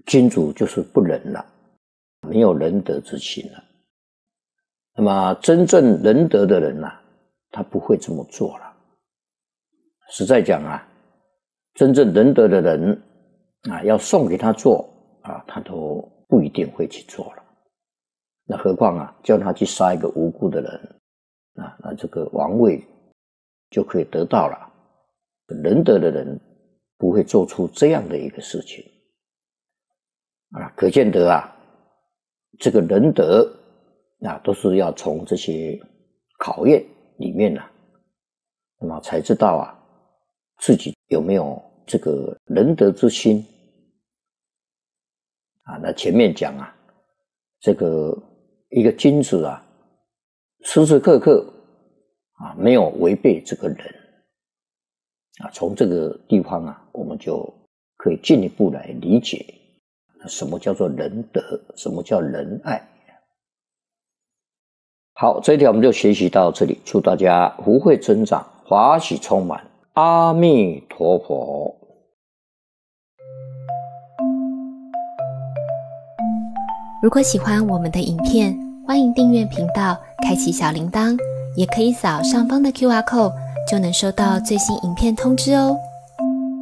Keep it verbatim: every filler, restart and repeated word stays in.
君主就是不仁了，没有仁德之心了。那么真正仁德的人啊，他不会这么做了。实在讲啊，真正仁德的人啊，要送给他做啊，他都不一定会去做了。那何况啊，叫他去杀一个无辜的人啊，那这个王位就可以得到了。仁德的人不会做出这样的一个事情啊，可见得啊，这个仁德啊，都是要从这些考验里面啊，那么才知道啊，自己有没有这个仁德之心啊。那前面讲啊，这个一个君子啊，时时刻刻啊没有违背这个人啊，从这个地方啊，我们就可以进一步来理解什么叫做仁德，什么叫仁爱。好，这一条我们就学习到这里，祝大家福慧增长，华喜充满，阿弥陀佛。 如果喜欢我们的影片，欢迎订阅频道，开启小铃铛，也可以扫上方的 Q R code， 就能收到最新影片通知哦。